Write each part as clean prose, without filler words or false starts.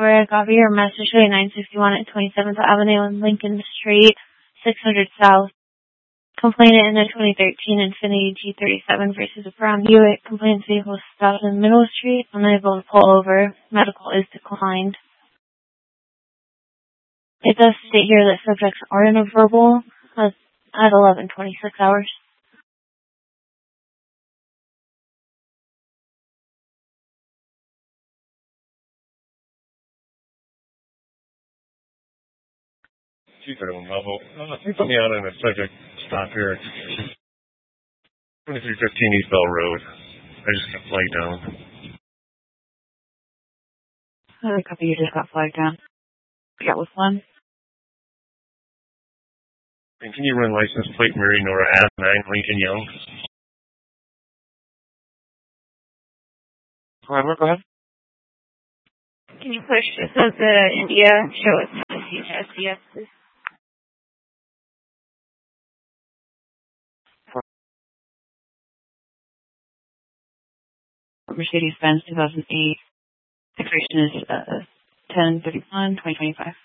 Victoria, got your message showing 961 at 27th Avenue and Lincoln Street, 600 South. Complainant in a 2013 Infiniti G37 versus a brown Buick. Complainant's vehicle stopped in Middle Street, unable to pull over. Medical is declined. It does state here that subjects are in a verbal at 11:26 hours. She's at a level. You put me out on a subject stop here. 2315 East Bell Road. I just got flagged down. A couple you just got flagged down. Yeah, with one. And can you run license plate Mary Nora Ave 9 Lincoln Young? Go ahead. Can you push this as the India show us SDS, please? Mercedes-Benz 2008. Expiration is 10/31/2025.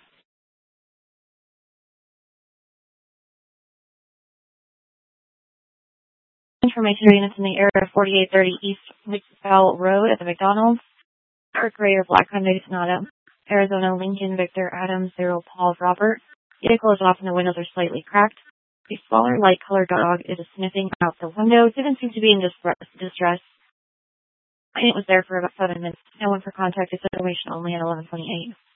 Information units in the area of 4830 East Bell Road at the McDonald's. Dark gray or black Hyundai Sonata. Arizona Lincoln Victor Adams 0 Paul Robert. Vehicle is off and the windows are slightly cracked. A smaller light-colored dog is sniffing out the window. Didn't seem to be in distress. It was there for about 7 minutes. No one for contact. It's information only at 11:28.